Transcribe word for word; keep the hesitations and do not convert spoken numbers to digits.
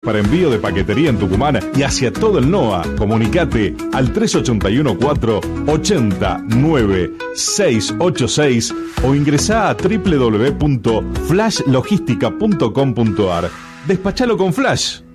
Para envío de paquetería en Tucumán y hacia todo el N O A, comunicate al tres ocho uno cuatro ocho nueve seis ocho seis o ingresá a doble u doble u doble u punto flash logística punto com punto a r. Despachalo con Flash.